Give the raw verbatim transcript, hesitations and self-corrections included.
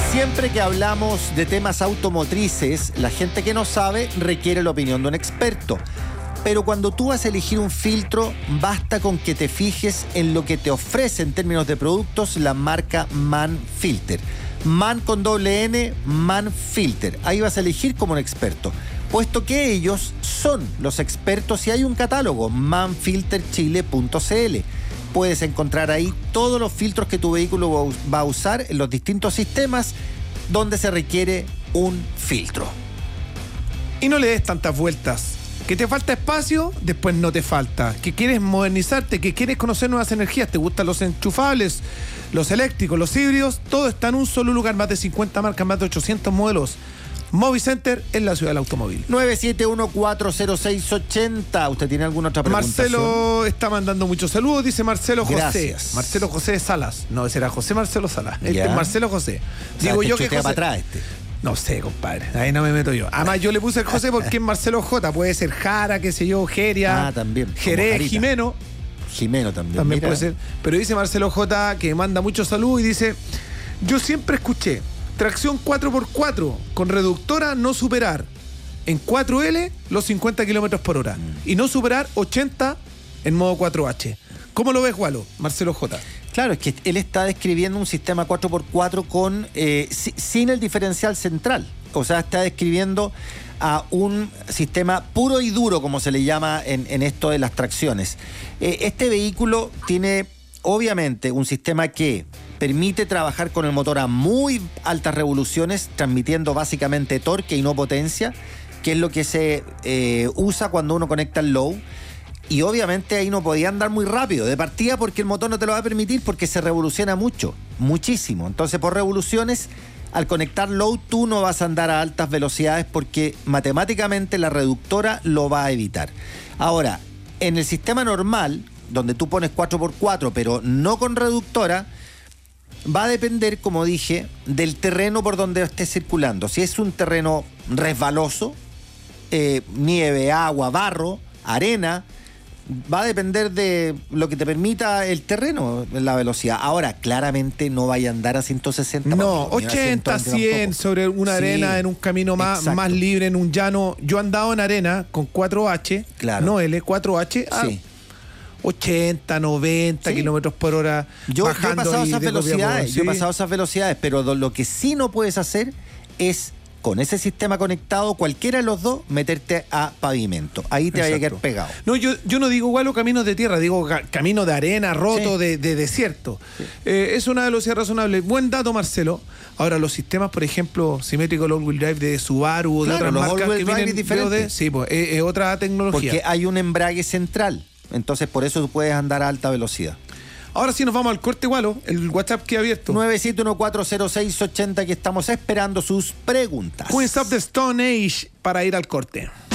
Siempre que hablamos de temas automotrices, la gente que no sabe requiere la opinión de un experto. Pero cuando tú vas a elegir un filtro, basta con que te fijes en lo que te ofrece en términos de productos la marca Manfilter. Man con doble N, Manfilter. Ahí vas a elegir como un experto, puesto que ellos son los expertos y hay un catálogo, manfilter chile punto c l. Puedes encontrar ahí todos los filtros que tu vehículo va a usar en los distintos sistemas donde se requiere un filtro. Y no le des tantas vueltas. Que te falta espacio, después no te falta. Que quieres modernizarte, que quieres conocer nuevas energías, te gustan los enchufables, los eléctricos, los híbridos, todo está en un solo lugar, más de cincuenta marcas, más de ochocientos modelos. Movicenter en la ciudad del automóvil. nueve siete uno cuatro cero seis ocho cero. ¿Usted tiene alguna otra pregunta? Marcelo está mandando muchos saludos, dice Marcelo José. Gracias. Marcelo José Salas. No, ese era José Marcelo Salas. Este Ya. es Marcelo José. O sea, Digo te yo que chutea José... para atrás este. No sé, compadre. Ahí no me meto yo. Además, yo le puse el José porque es Marcelo J. Puede ser Jara, qué sé yo, Geria. Ah, también. Como Jerez, Jarita. Jimeno. Jimeno también. También mira. puede ser. Pero dice Marcelo J que manda muchos saludos y dice: yo siempre escuché tracción cuatro por cuatro con reductora no superar en cuatro L los cincuenta kilómetros por hora Mm. y no superar ochenta en modo cuatro H. ¿Cómo lo ves, Walo? Marcelo J. Claro, es que él está describiendo un sistema cuatro por cuatro con, eh, si- sin el diferencial central. O sea, está describiendo a un sistema puro y duro, como se le llama en, en esto de las tracciones. Eh, este vehículo tiene, obviamente, un sistema que permite trabajar con el motor a muy altas revoluciones, transmitiendo básicamente torque y no potencia, que es lo que se eh, usa cuando uno conecta el low. Y obviamente ahí no podía andar muy rápido, de partida, porque el motor no te lo va a permitir porque se revoluciona mucho, muchísimo. Entonces, por revoluciones, al conectar low, tú no vas a andar a altas velocidades porque matemáticamente la reductora lo va a evitar. Ahora, en el sistema normal, donde tú pones cuatro por cuatro, pero no con reductora, va a depender, como dije, del terreno por donde estés circulando. Si es un terreno resbaloso, eh, nieve, agua, barro, arena, va a depender de lo que te permita el terreno, la velocidad. Ahora, claramente no vaya a andar a ciento sesenta. No, ni a ochenta, ciento veinte cien tampoco. sobre una Sí, arena en un camino más, exacto. más libre, en un llano. Yo he andado en arena con cuatro H, Claro. no L, cuatro H, a Sí. ochenta, noventa Sí. kilómetros por hora. Yo, yo he bajando pasado y esas de copia por- velocidades, yo he sí. pasado esas velocidades, pero do- lo que sí no puedes hacer es, con ese sistema conectado, cualquiera de los dos, meterte a pavimento. Ahí te vaya a quedar Exacto. pegado. No, yo, yo no digo igual o caminos de tierra, digo ca- camino de arena, roto, Sí. de, de desierto. Eh, es una velocidad razonable. Buen dato, Marcelo. Ahora, los sistemas, por ejemplo, simétrico all-wheel drive de Subaru o de Claro, otras los marcas all-wheel que drive vienen es diferente. V O D, sí, pues, es, es otra tecnología. Porque hay un embrague central. Entonces, por eso tú puedes andar a alta velocidad. Ahora sí nos vamos al corte, Walo. El WhatsApp que ha abierto. nueve siete uno cuatro cero seis ocho cero, que estamos esperando sus preguntas. Queens of the Stone Age para ir al corte.